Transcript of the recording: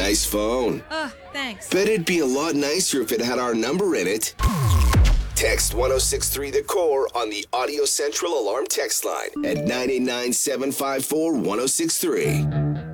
nice phone. Thanks. Bet it'd be a lot nicer if it had our number in it. Text 1063 The Core on the Audio Central Alarm text line at 989 754 1063.